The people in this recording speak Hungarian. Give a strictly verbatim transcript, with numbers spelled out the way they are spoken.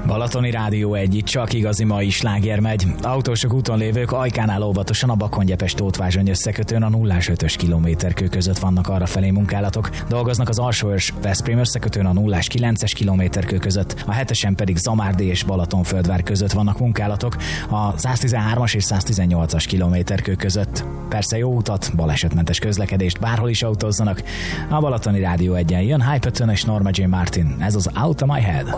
Balatoni Rádió egy, itt csak igazi mai sláger megy. Autósok úton lévők Ajkánál óvatosan a Bakony-Gyepest-Tótvázsony összekötőn a nulla ötös kilométerkő között vannak arrafelé munkálatok. Dolgoznak az Alsóörs-Veszprém összekötőn a nulla kilences kilométerkő között, a hetesen pedig Zamárdi és Balatonföldvár között vannak munkálatok a száztizenhármas és száztizennyolcas kilométerkő között. Persze jó utat, balesetmentes közlekedést, bárhol is autózzanak. A Balatoni Rádió egyen jön Hyperton és Norma J. Martin. Ez az Out of My Head.